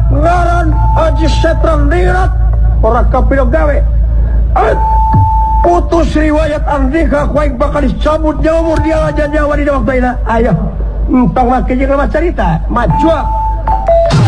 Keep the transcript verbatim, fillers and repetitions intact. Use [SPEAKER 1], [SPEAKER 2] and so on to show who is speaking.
[SPEAKER 1] ngaran Haji Setran Ningrat orang kapil gawe putus riwayat andika kuaing bakal dicabut nyawa dia aja nyawa di waktu itu ayo entong mah kejeng cerita maju